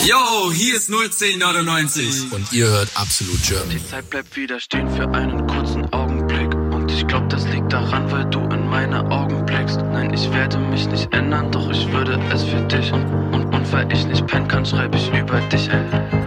Yo, hier ist 01099. Und ihr hört Absolut German. Die Zeit bleibt wieder stehen für einen kurzen Augenblick. Und ich glaub, das liegt daran, weil du in meine Augen blickst. Nein, ich werde mich nicht ändern, doch ich würde es für dich. Und weil ich nicht pennen kann, schreib ich